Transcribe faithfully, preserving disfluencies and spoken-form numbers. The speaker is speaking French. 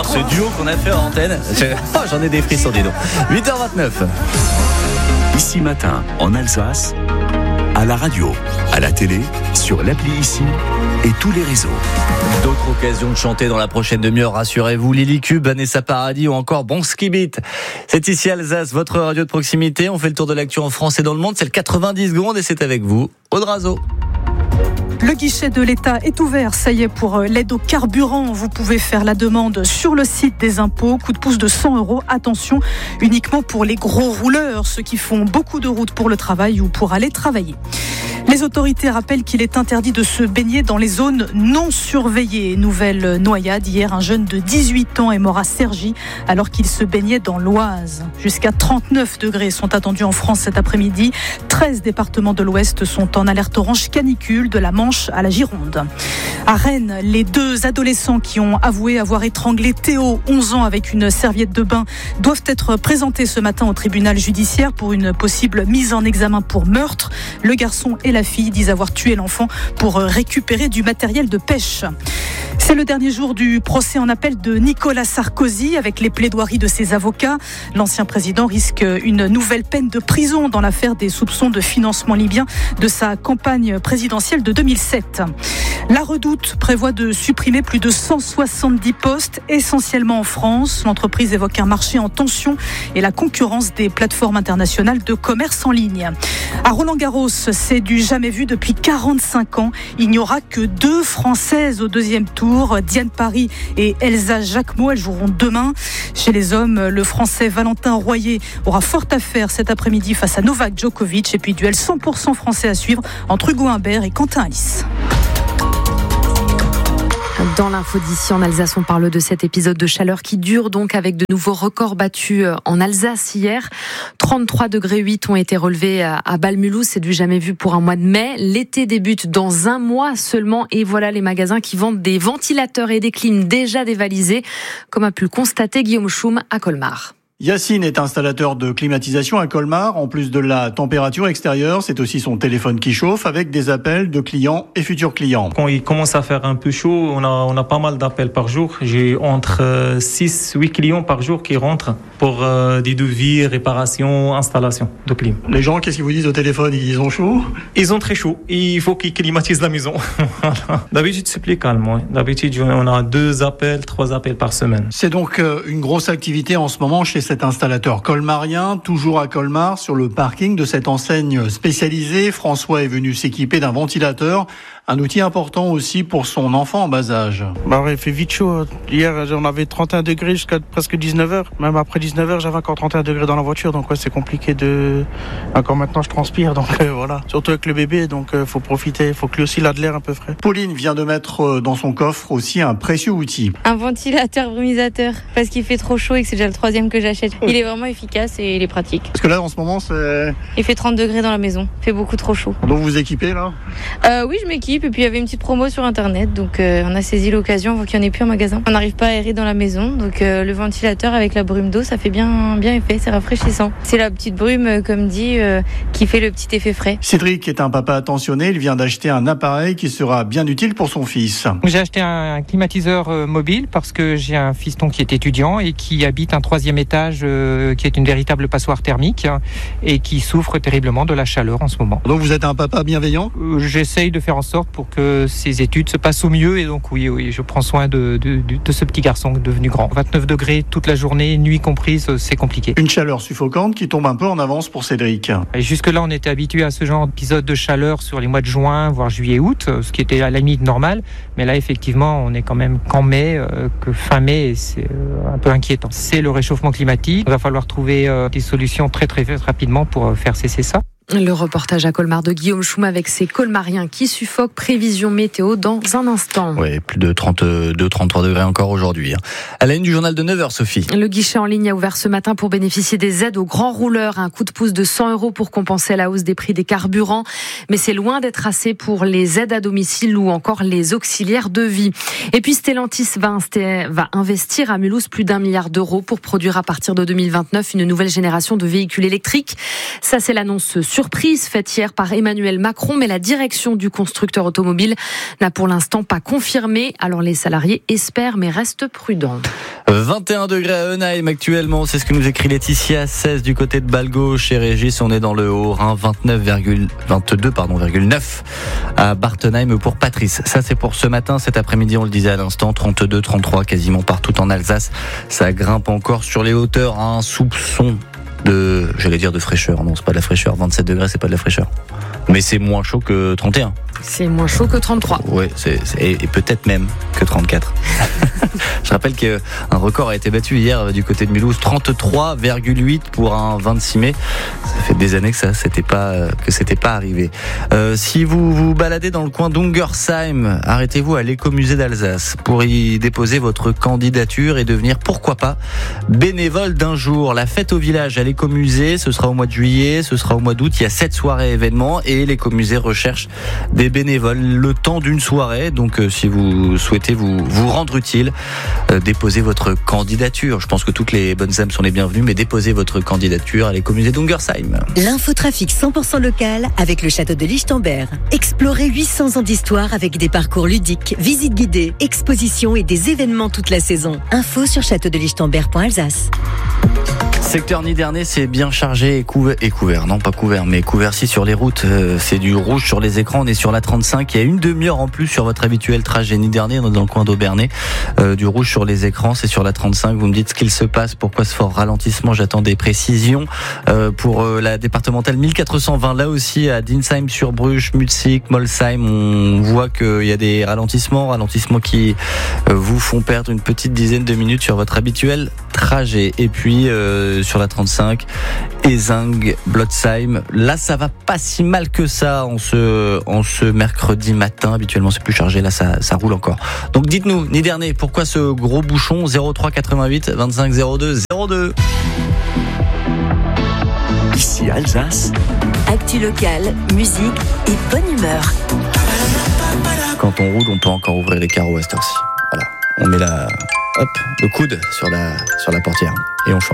Oh, ce duo qu'on a fait en antenne, oh, j'en ai des frissons, dis donc. huit heures vingt-neuf. Ici Matin, en Alsace, à la radio, à la télé, sur l'appli Ici et tous les réseaux. D'autres occasions de chanter dans la prochaine demi-heure, rassurez-vous. Lily Cube, Vanessa Paradis ou encore Bon Skibit. C'est ici Alsace, votre radio de proximité. On fait le tour de l'actu en France et dans le monde. C'est le quatre-vingt-dix secondes et c'est avec vous, Aude Razo. Le guichet de l'État est ouvert, ça y est, pour l'aide au carburant. Vous pouvez faire la demande sur le site des impôts. Coup de pouce de cent euros. Attention, uniquement pour les gros rouleurs, ceux qui font beaucoup de routes pour le travail ou pour aller travailler. Les autorités rappellent qu'il est interdit de se baigner dans les zones non surveillées. Nouvelle noyade. Hier, un jeune de dix-huit ans est mort à Cergy alors qu'il se baignait dans l'Oise. Jusqu'à trente-neuf degrés sont attendus en France cet après-midi. treize départements de l'Ouest sont en alerte orange canicule, de la Manche à la Gironde. À Rennes, les deux adolescents qui ont avoué avoir étranglé Théo, onze ans, avec une serviette de bain, doivent être présentés ce matin au tribunal judiciaire pour une possible mise en examen pour meurtre. Le garçon et la fille disent avoir tué l'enfant pour récupérer du matériel de pêche. C'est le dernier jour du procès en appel de Nicolas Sarkozy avec les plaidoiries de ses avocats. L'ancien président risque une nouvelle peine de prison dans l'affaire des soupçons de financement libyen de sa campagne présidentielle de deux mille sept. La Redoute prévoit de supprimer plus de cent soixante-dix postes, essentiellement en France. L'entreprise évoque un marché en tension et la concurrence des plateformes internationales de commerce en ligne. À Roland-Garros, c'est du jamais vu depuis quarante-cinq ans. Il n'y aura que deux Françaises au deuxième tour. Diane Paris et Elsa Jacquemot, elles joueront demain. Chez les hommes, le Français Valentin Royer aura fort à faire cet après-midi face à Novak Djokovic. Et puis duel cent pour cent français à suivre entre Hugo Humbert et Quentin Alice. Dans l'info d'ici en Alsace, on parle de cet épisode de chaleur qui dure donc avec de nouveaux records battus en Alsace hier. trente-trois degrés huit ont été relevés à Balmulhouse, c'est du jamais vu pour un mois de mai. L'été débute dans un mois seulement et voilà les magasins qui vendent des ventilateurs et des clims déjà dévalisés, comme a pu le constater Guillaume Schum à Colmar. Yacine est installateur de climatisation à Colmar. En plus de la température extérieure, c'est aussi son téléphone qui chauffe avec des appels de clients et futurs clients. Quand il commence à faire un peu chaud, on a, on a pas mal d'appels par jour. J'ai entre six huit clients par jour qui rentrent pour euh, des devis, réparations, installation de clim. Les gens, qu'est-ce qu'ils vous disent au téléphone? Ils ont chaud? Ils ont très chaud. Il faut qu'ils climatisent la maison. D'habitude, c'est plus calme. Ouais. D'habitude, on a deux appels, trois appels par semaine. C'est donc une grosse activité en ce moment chez cet installateur colmarien, toujours à Colmar, sur le parking de cette enseigne spécialisée. François est venu s'équiper d'un ventilateur, un outil important aussi pour son enfant en bas âge. Bah ouais, il fait vite chaud. Hier, on avait trente et un degrés jusqu'à presque dix-neuf heures. Même après dix-neuf heures, j'avais encore trente et un degrés dans la voiture. Donc ouais, c'est compliqué de... Encore maintenant, je transpire. Donc euh, voilà. Surtout avec le bébé, donc euh, faut profiter. Il faut que lui aussi il a de l'air un peu frais. Pauline vient de mettre dans son coffre aussi un précieux outil. Un ventilateur brumisateur. Parce qu'il fait trop chaud et que c'est déjà le troisième que j'achète. Il est vraiment efficace et il est pratique. Parce que là, en ce moment, c'est... Il fait trente degrés dans la maison. Il fait beaucoup trop chaud. Donc vous vous équipez là? euh, Oui, je m'équipe. Et puis il y avait une petite promo sur internet. Donc euh, on a saisi l'occasion avant qu'il n'y en ait plus en magasin. On n'arrive pas à aérer dans la maison. Donc euh, le ventilateur avec la brume d'eau, ça fait bien, bien effet. C'est rafraîchissant. C'est la petite brume, euh, comme dit, euh, qui fait le petit effet frais. Cédric est un papa attentionné. Il vient d'acheter un appareil qui sera bien utile pour son fils. J'ai acheté un climatiseur euh, mobile parce que j'ai un fiston qui est étudiant et qui habite un troisième étage euh, qui est une véritable passoire thermique hein, et qui souffre terriblement de la chaleur en ce moment. Donc vous êtes un papa bienveillant? euh, J'essaye de faire en sorte pour que ses études se passent au mieux et donc oui, oui je prends soin de, de, de, de ce petit garçon devenu grand. vingt-neuf degrés toute la journée, nuit comprise, c'est compliqué. Une chaleur suffocante qui tombe un peu en avance pour Cédric. Et jusque-là, on était habitué à ce genre d'épisode de chaleur sur les mois de juin, voire juillet-août, ce qui était à la limite normal. Mais là, effectivement, on est quand même qu'en mai, euh, que fin mai, et c'est euh, un peu inquiétant. C'est le réchauffement climatique. Il va falloir trouver euh, des solutions très très rapidement pour euh, faire cesser ça. Le reportage à Colmar de Guillaume Schum avec ses colmariens qui suffoquent. Prévision météo dans un instant. Oui, plus de trente-deux trente-trois degrés encore aujourd'hui. À la une du journal de neuf heures, Sophie. Le guichet en ligne a ouvert ce matin pour bénéficier des aides aux grands rouleurs. Un coup de pouce de cent euros pour compenser la hausse des prix des carburants. Mais c'est loin d'être assez pour les aides à domicile ou encore les auxiliaires de vie. Et puis Stellantis va, va investir à Mulhouse plus d'un milliard d'euros pour produire à partir de deux mille vingt-neuf une nouvelle génération de véhicules électriques. Ça, c'est l'annonce sur surprise faite hier par Emmanuel Macron, mais la direction du constructeur automobile n'a pour l'instant pas confirmé. Alors les salariés espèrent mais restent prudents. vingt et un degrés à Eunheim actuellement, c'est ce que nous écrit Laetitia. Seize du côté de Balle-Gauche et Régis, on est dans le Haut-Rhin. vingt-neuf virgule vingt-deux pardon, neuf à Bartenheim pour Patrice. Ça c'est pour ce matin. Cet après-midi, on le disait à l'instant, trente-deux, trente-trois quasiment partout en Alsace. Ça grimpe encore sur les hauteurs, un soupçon de, j'allais dire de fraîcheur. Non, c'est pas de la fraîcheur. vingt-sept degrés, c'est pas de la fraîcheur. Mais c'est moins chaud que trente et un. C'est moins chaud que trente-trois. Oui, c'est, c'est, et peut-être même que trente-quatre. Je rappelle qu'un record a été battu hier du côté de Mulhouse, trente-trois virgule huit pour un vingt-six mai. Ça fait des années que ça, c'était pas, que c'était pas arrivé. Euh, si vous vous baladez dans le coin d'Ungersheim, arrêtez-vous à l'écomusée d'Alsace pour y déposer votre candidature et devenir, pourquoi pas, bénévole d'un jour. La fête au village à l'écomusée, ce sera au mois de juillet, ce sera au mois d'août. Il y a sept soirées événements et l'écomusée recherche des bénévoles le temps d'une soirée. Donc, euh, si vous souhaitez vous, vous rendre utile, euh, déposez votre candidature. Je pense que toutes les bonnes âmes sont les bienvenues, mais déposez votre candidature à l'écomusée d'Ungersheim. L'infotrafic cent pour cent local avec le château de Lichtenberg. Explorez huit cents ans d'histoire avec des parcours ludiques, visites guidées, expositions et des événements toute la saison. Info sur château de lichtenberg point alsace. Secteur Nidernais, c'est bien chargé et couvert, et couvert, non pas couvert, mais couvert si sur les routes. Euh, c'est du rouge sur les écrans, on est sur la trente-cinq. Il y a une demi-heure en plus sur votre habituel trajet Nidernais, on est dans le coin d'Aubernay. Euh, du rouge sur les écrans, c'est sur la trente-cinq. Vous me dites ce qu'il se passe, pourquoi ce fort ralentissement, j'attends des précisions. Euh, pour euh, la départementale mille quatre cent vingt, là aussi à Dinsheim-sur-Bruche, Mutzig, Molsheim, on voit qu'il y a des ralentissements, ralentissements qui euh, vous font perdre une petite dizaine de minutes sur votre habituel trajet. Et puis euh, sur la trente-cinq, Ezing, Blotzheim. Là, ça va pas si mal que ça en ce, en ce mercredi matin. Habituellement, c'est plus chargé. Là, ça, ça roule encore. Donc, dites-nous, Nidernais, pourquoi ce gros bouchon? Zéro trois quatre-vingt-huit vingt-cinq zéro deux zéro deux. Ici Alsace. Actu locale, musique et bonne humeur. Quand on roule, on peut encore ouvrir les carreaux à cette heure-ci. Voilà. On met la, hop, le coude sur la, sur la portière et on chante.